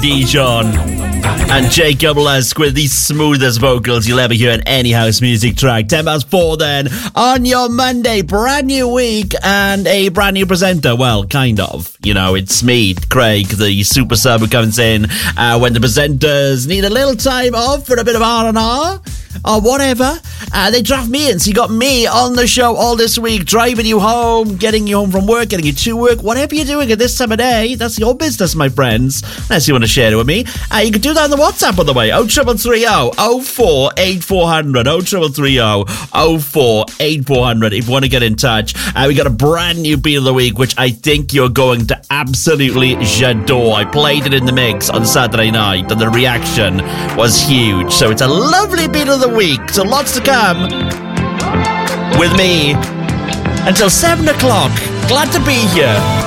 Dijon and Jacob Lusk with the smoothest vocals you'll ever hear in any house music track. 4 then on your Monday, brand new week and a brand new presenter. Well, kind of. You know, it's me, Craig, the super sub who comes in when the presenters need a little time off for a bit of R&R or whatever. They draft me in, so you got me on the show all this week, driving you home, getting you home from work, getting you to work, whatever you're doing at this time of day, that's your business, my friends, unless you want to share it with me. You can do that on the WhatsApp, by the way, 0330 04 8400, 0330 04 8400, if you want to get in touch. We got a brand new beat of the week, which I think you're going to absolutely j'adore. I played it in the mix on Saturday night, and the reaction was huge, so it's a lovely beat of the week, so lots to come with me until 7 o'clock. Glad to be here.